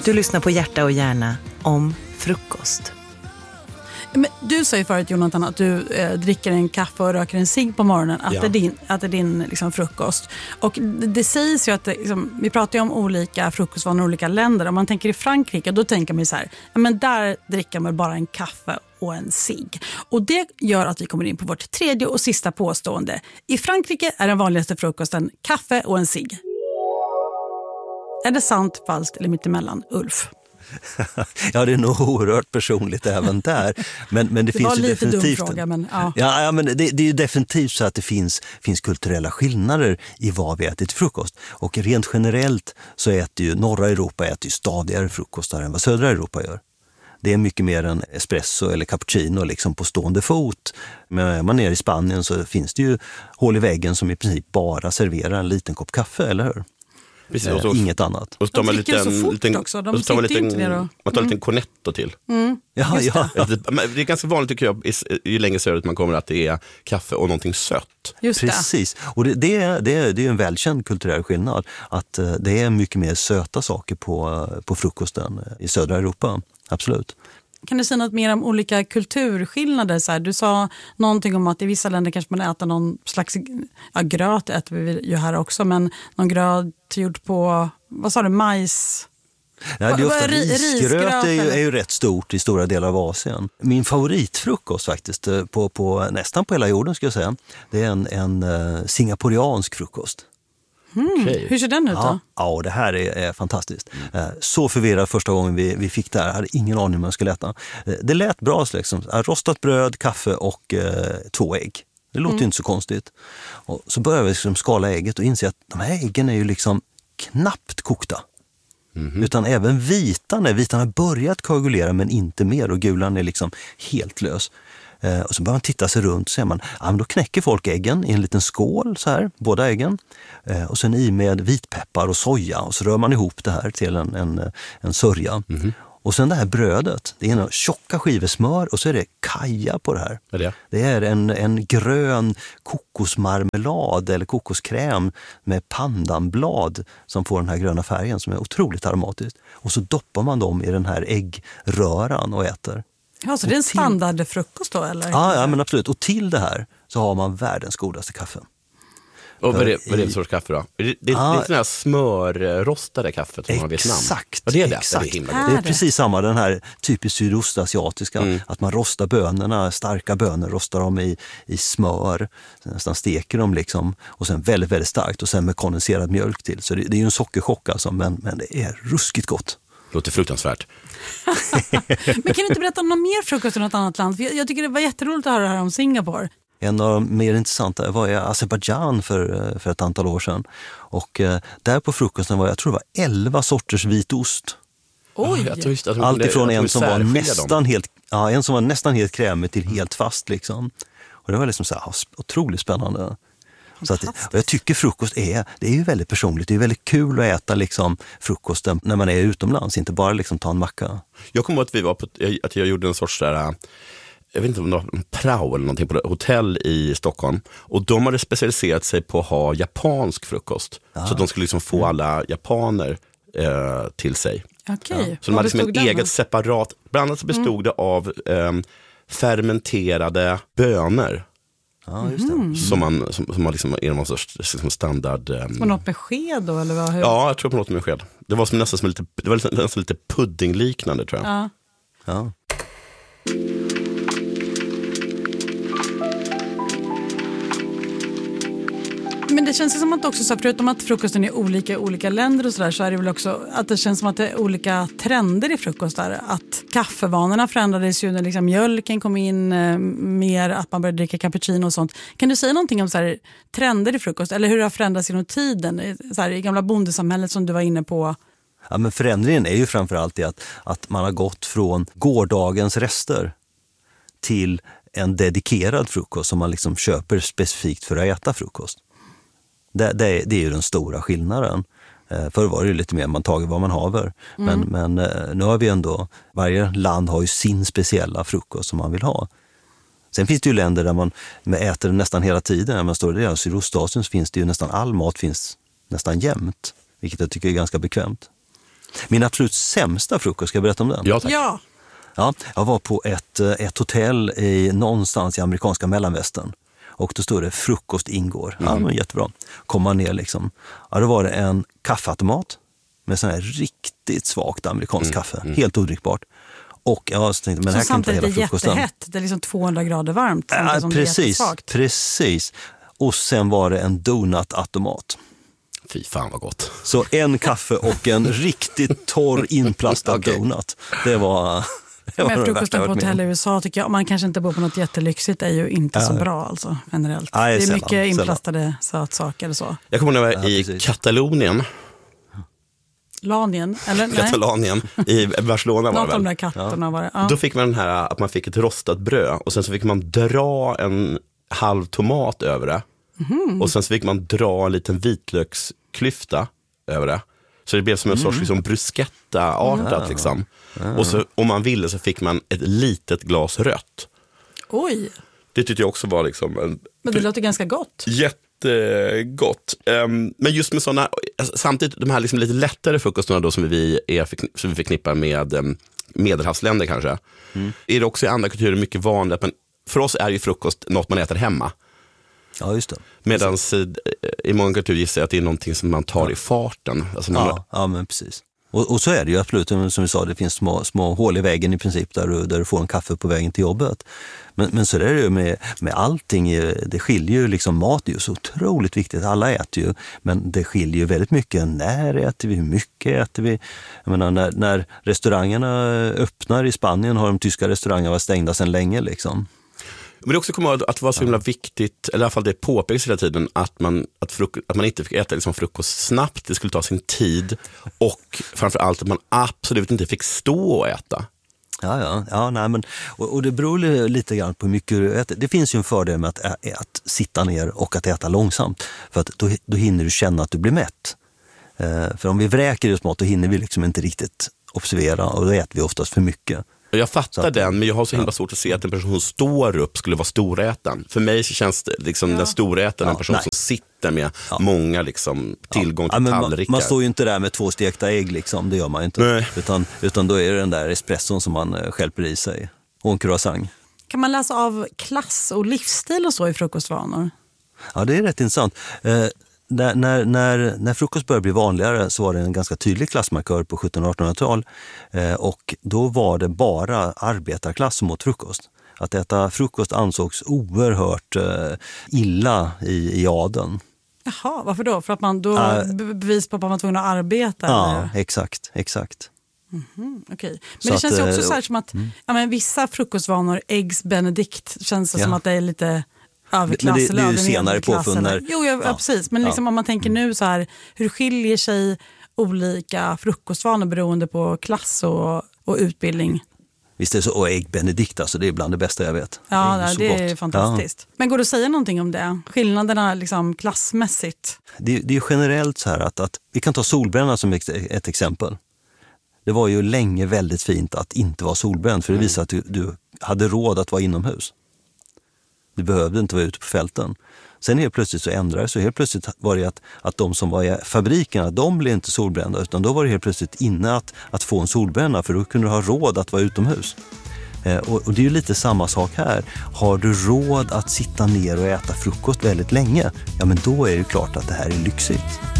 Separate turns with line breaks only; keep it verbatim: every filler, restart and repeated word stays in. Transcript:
Du lyssnar på Hjärta och hjärna om frukost.
Men du sa ju förut, Jonathan, att du eh, dricker en kaffe och röker en cigg på morgonen. Att, ja. det, är din, att det är din liksom, frukost. Och det, det sägs ju att det, liksom, vi pratar ju om olika frukostvanor i olika länder. Om man tänker i Frankrike, då tänker man så här, ja, men där dricker man bara en kaffe och en cigg. Och det gör att vi kommer in på vårt tredje och sista påstående. I Frankrike är den vanligaste frukosten kaffe och en cigg. Är det sant, falskt eller mittemellan, Ulf?
Ja, det är nog oerhört personligt även där. Men, men det, det finns ju definitivt...
Fråga, men, ja.
Ja, ja, men det, det är ju definitivt så att det finns, finns kulturella skillnader i vad vi äter till frukost. Och rent generellt så äter ju norra Europa äter ju stadigare frukostar än vad södra Europa gör. Det är mycket mer än espresso eller cappuccino liksom på stående fot. Men är man nere i Spanien så finns det ju hål i väggen som i princip bara serverar en liten kopp kaffe, eller hur?
Precis,
och
så,
inget annat.
Och så tar man lite
så fort
liten,
också. De
och så tar man
sitter
lite,
inte ner och...
man tar en liten cornetto till.
Mm.
Ja, ja.
Det är ganska vanligt tycker jag, ju längre söderut man kommer, att det är kaffe och någonting sött.
Just det.
Precis. Och det, det, är, det, är, det är en välkänd kulturell skillnad. Att det är mycket mer söta saker på, på frukosten i södra Europa. Absolut.
Kan du säga något mer om olika kulturskillnader? Så här, du sa någonting om att i vissa länder kanske man äter någon slags ja, gröt, äter vi ju här också, men någon gröt gjord på, vad sa du, majs?
Ja, det är ofta
ris,
risgröt är ju, är ju rätt stort i stora delar av Asien. Min favoritfrukost faktiskt, på, på, nästan på hela jorden ska jag säga, det är en, en uh, singaporiansk frukost.
Mm. Okay. Hur ser den ut då?
Ja, ja det här är, är fantastiskt. Mm. Så förvirrad första gången vi, vi fick det här. Jag hade ingen aning om man skulle äta. Det lät bra, liksom. Rostat bröd, kaffe och eh, två ägg. Det låter mm. ju inte så konstigt. Och så började vi liksom skala ägget och inse att de här äggen är ju liksom knappt kokta. Mm. Utan även vitan är, vitan har börjat koagulera men inte mer, och gulan är liksom helt lös. Eh, och så börjar man titta sig runt och ser man, ja, men då knäcker folk äggen i en liten skål så här, båda äggen. Eh, och sen i med vitpeppar och soja, och så rör man ihop det här till en, en, en sörja. Mm. Och sen det här brödet, det är en tjocka skivor smör och så är det kaja på det här.
Vad är det?
Det är en, en grön kokosmarmelad eller kokoskräm med pandanblad som får den här gröna färgen som är otroligt aromatiskt. Och så doppar man dem i den här äggröran och äter.
Ja, så det är en standardfrukost då, eller?
Ja, ja, men absolut. Och till det här så har man världens godaste kaffe.
Och vad är det, vad är det för sorts kaffe då? Det, det,
ah,
det är sådana här smörrostade kaffet som man vet namn.
Exakt.
Ja, det är det.
Exakt.
Det är,
det är precis samma, den här typiskt sydostasiatiska. Mm. Att man rostar bönorna, starka bönor, rostar dem i, i smör. Nästan steker dem liksom. Och sen väldigt, väldigt starkt. Och sen med kondenserad mjölk till. Så det, det är ju en sockerchock alltså, men, men det är ruskigt gott.
Låter fruktansvärt.
Men kan du inte berätta om någon mer frukost i något annat land? För jag, jag tycker det var jätteroligt att höra det här om Singapore.
En av de mer intressanta var i Azerbaijan för, för ett antal år sedan. Och eh, där på frukosten var jag tror det var elva sorters vitost.
Oj!
Jag tror just, jag tror
allt ifrån en som var nästan helt, ja, en som var nästan helt krämig till helt fast liksom. Och det var liksom så här, otroligt spännande. Så att, och jag tycker frukost är, det är ju väldigt personligt. Det är väldigt kul att äta liksom frukosten när man är utomlands, inte bara liksom ta en macka.
Jag kommer ihåg att vi var på, att jag gjorde en sorts där, jag vet inte om det var en prao eller någonting på ett hotell i Stockholm. Och de hade specialiserat sig på att ha japansk frukost. Ja. Så att de skulle liksom få alla japaner eh, till sig.
Okej.
Ja. Så de hade liksom en eget separat, bland annat så bestod mm. det av eh, fermenterade bönor.
Ja, just det. Mm.
Som man, som, som man liksom är någon sorts liksom standard... Um...
På något med sked då, eller vad? Hur?
Ja, jag tror på något med sked. Det var som nästan som lite, det var nästan, nästan lite puddingliknande, tror jag.
Ja.
Ja.
Men det känns som att också, så förutom att frukosten är olika i olika länder och sådär, så är det väl också att det känns som att det är olika trender i frukostar. Att kaffevanorna förändrades ju när liksom mjölken kom in eh, mer, att man började dricka cappuccino och sånt. Kan du säga någonting om så här, trender i frukost? Eller hur det har förändrats genom tiden? Så här, i gamla bondesamhället som du var inne på.
Ja, men förändringen är ju framförallt det att, att man har gått från gårdagens rester till en dedikerad frukost som man liksom köper specifikt för att äta frukost. Det, det, det är ju den stora skillnaden. Eh, förr var det lite mer man tager vad man haver. Men, mm. men eh, nu har vi ändå, varje land har ju sin speciella frukost som man vill ha. Sen finns det ju länder där man äter nästan hela tiden. När man står där i Sydostasien så finns det ju nästan all mat finns nästan jämnt. Vilket jag tycker är ganska bekvämt. Min absolut sämsta frukost, ska jag berätta om den?
Ja, tack.
Ja.
Ja, jag var på ett, ett hotell i, någonstans i amerikanska mellanvästern. Och då stod det frukost ingår. Ja, men jättebra. Kom man ner liksom. Ja, då var det en kaffeautomat med sån här riktigt svagt amerikansk
Mm.
kaffe.
Mm.
Helt odrickbart. Och jag tänkte, men det här
Så
kan inte vara
samtidigt
hela
är
frukosten.
jättehett. Det är liksom tvåhundra grader varmt.
Ja,
samtidigt som det är
precis,
jättesvagt.
precis. Och sen var det en donutautomat.
Fy fan vad gott.
Så en kaffe och en riktigt torr inplastad
Okej.
donut. Det var... Det var
Men
det värsta
frukosten
jag
på
varit med
hotell i
om.
U S A tycker jag, om man kanske inte bor på något jättelyxigt, är ju inte så bra alltså, generellt.
Nej,
det är
sällan,
mycket
sällan.
inplastade sötsaker och så.
Jag kommer ihåg när jag var
Ja,
i
precis.
Katalonien,
Lanien, eller? Nej,
Katalanien, i Barcelona var
något
det
av de
väl.
där katterna var det. Ja.
Då fick man den här att man fick ett rostat bröd och sen så fick man dra en halv tomat över det.
Mhm.
Och sen så fick man dra en liten vitlöksklyfta över det. Så det blev som en sorts liksom, bruschetta-artat liksom. Och så, om man ville så fick man ett litet glas rött.
Oj,
Det tyckte jag också var liksom en
men det låter ganska gott.
jättegott. Um, men just med sådana, samtidigt de här liksom lite lättare frukostarna då som vi, är, som vi förknippar med um, medelhavsländer kanske. Mm. Är det också i andra kulturer mycket vanligt, men för oss är ju frukost något man äter hemma.
Ja, just det.
Medan i många kulturer gissar jag att det är någonting som man tar i farten. Alltså man,
Ja, ja, men precis. Och, och så är det ju absolut, som vi sa, det finns små, små hål i väggen i princip där du, där du får en kaffe på vägen till jobbet. Men, men så är det ju med, med allting, det skiljer ju liksom, mat är ju så otroligt viktigt, alla äter ju, men det skiljer ju väldigt mycket, när äter vi, hur mycket äter vi. Jag menar, när, när restaurangerna öppnar i Spanien har de tyska restaurangerna varit stängda sedan länge liksom.
Men det också kommer att det var så himla viktigt, eller i alla fall det påpekas hela tiden, att man, att fruk- att man inte fick äta liksom frukost snabbt, det skulle ta sin tid, och framförallt att man absolut inte fick stå och äta.
Ja, ja, ja nej, men, och, och det beror lite grann på hur mycket du äter. Det finns ju en fördel med att, ä, att sitta ner och att äta långsamt, för att då, då hinner du känna att du blir mätt. Eh, för om vi vräker i oss mat, då hinner vi liksom inte riktigt observera, och då äter vi oftast för mycket.
Jag fattar
att,
den, men jag har så himla
ja.
svårt att se att en person som står upp skulle vara storätaren. För mig så känns det liksom
Ja.
den storätaren, en
Ja,
person
nej.
som sitter med
Ja.
många liksom, tillgång
Ja,
till
men man,
tallrikar.
man står ju inte där med två stekta ägg liksom, det gör man ju inte.
Nej.
Utan, utan då är det den där espresson som man eh, stjälper i sig. Och en croissant.
Kan man läsa av klass och livsstil och så i frukostvanor?
Ja, det är rätt intressant. Eh, när, när, när, när frukost började bli vanligare så var det en ganska tydlig klassmarkör på sjuttonhundra- och artonhundratal. Eh, och då var det bara arbetarklass som åt frukost. Att äta frukost ansågs oerhört eh, illa i, i adeln.
Jaha, varför då? För att man då
Äh.
be- bevis på att man var tvungen att arbeta?
Ja,
eller?
exakt, exakt.
Mm, okej.
Så
Men det
att,
känns ju också
eh,
så här som att ja, men vissa frukostvanor, eggs benedict, känns det
Ja.
som att det är lite överklass.
Men det- det är ju
eller
senare
överklass,
påfund
eller-
när-
Jo, ja, ja.
ja.
precis. Men liksom,
Ja.
om man tänker nu så här, hur skiljer sig olika frukostvanor beroende på klass och, och utbildning?
Visst är det så, och ägg benedict, alltså, det är bland det bästa jag vet.
Ja,
ju
det,
så
det
gott.
är fantastiskt. Men går det att säga någonting om det? Skillnaderna liksom klassmässigt?
Ja. Det, det är ju generellt så här att, att vi kan ta solbränna som ett, ett exempel. Det var ju länge väldigt fint att inte vara solbränd, för det visar att du, du hade råd att vara inomhus. Du behövde inte vara ute på fälten. Sen helt plötsligt så ändrade det, så helt plötsligt var det att, att de som var i fabrikerna, de blev inte solbrända, utan då var det helt plötsligt inne att, att få en solbränna, för då kunde du ha råd att vara utomhus. Eh, och, och det är ju lite samma sak här. Har du råd att sitta ner och äta frukost väldigt länge, ja men då är det klart att det här är lyxigt.